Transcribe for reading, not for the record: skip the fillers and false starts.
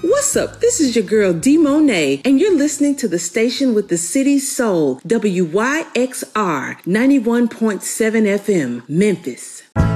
What's up? This is your girl D Monet, and you're listening to the station with the city's soul, WYXR 91.7 FM, Memphis.